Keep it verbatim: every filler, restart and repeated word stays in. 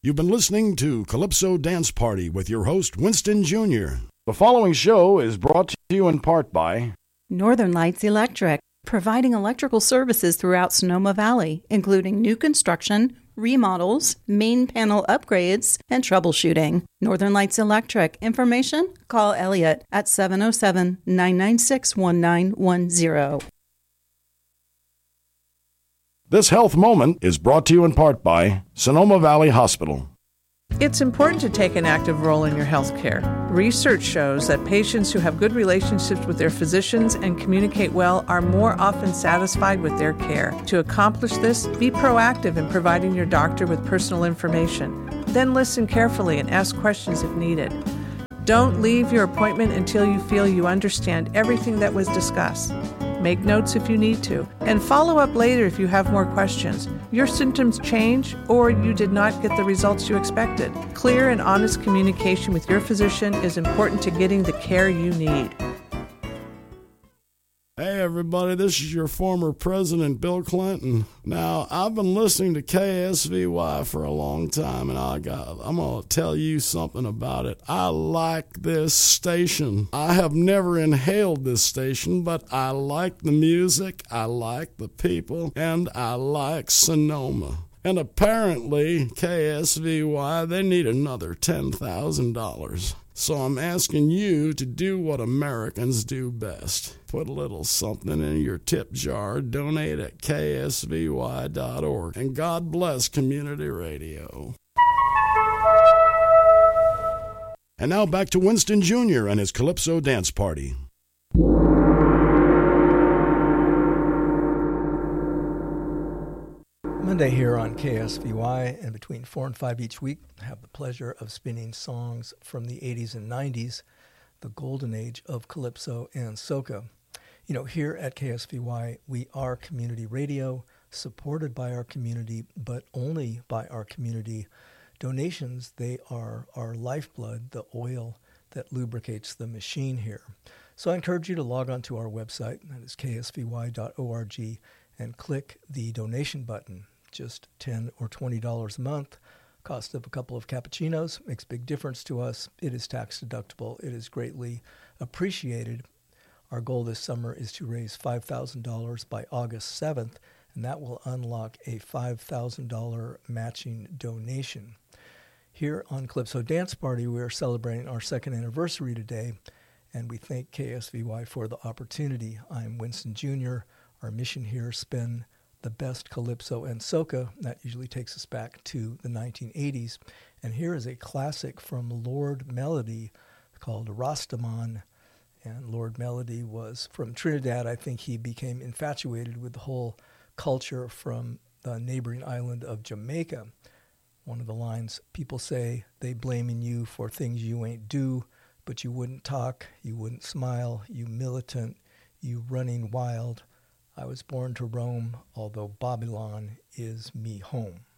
You've been listening to Calypso Dance Party with your host, Winston Junior The following show is brought to you in part by Northern Lights Electric, providing electrical services throughout Sonoma Valley, including new construction, remodels, main panel upgrades, and troubleshooting. Northern Lights Electric. Information? Call Elliot at seven oh seven, nine nine six, one nine one zero. This health moment is brought to you in part by Sonoma Valley Hospital. It's important to take an active role in your health care. Research shows that patients who have good relationships with their physicians and communicate well are more often satisfied with their care. To accomplish this, be proactive in providing your doctor with personal information. Then listen carefully and ask questions if needed. Don't leave your appointment until you feel you understand everything that was discussed. Make notes if you need to, and follow up later if you have more questions. Your symptoms change, or you did not get the results you expected. Clear and honest communication with your physician is important to getting the care you need. Hey everybody, this is your former president, Bill Clinton. Now, I've been listening to K S V Y for a long time, and I got, I'm going to tell you something about it. I like this station. I have never inhaled this station, but I like the music, I like the people, and I like Sonoma. And apparently, K S V Y, they need another ten thousand dollars. So I'm asking you to do what Americans do best. Put a little something in your tip jar, donate at K S V Y dot org, and God bless community radio. And now back to Winston Junior and his Calypso Dance Party. Monday here on K S V Y, and between four and five each week, I have the pleasure of spinning songs from the eighties and nineties, the golden age of Calypso and Soca. You know, here at K S V Y, we are community radio, supported by our community, but only by our community. Donations, they are our lifeblood, the oil that lubricates the machine here. So I encourage you to log on to our website, that is K S V Y dot org, and click the donation button. Just ten dollars or twenty dollars a month. Cost of a couple of cappuccinos makes a big difference to us. It is tax deductible. It is greatly appreciated. Our goal this summer is to raise five thousand dollars by August seventh, and that will unlock a five thousand dollars matching donation. Here on Calypso Dance Party, we are celebrating our second anniversary today, and we thank K S V Y for the opportunity. I'm Winston Junior Our mission here, spin the best Calypso and Soca. That usually takes us back to the nineteen eighties. And here is a classic from Lord Melody called Rastaman. And Lord Melody was from Trinidad. I think he became infatuated with the whole culture from the neighboring island of Jamaica. One of the lines, people say they blaming you for things you ain't do, but you wouldn't talk, you wouldn't smile, you militant, you running wild. I was born to roam, although Babylon is me home.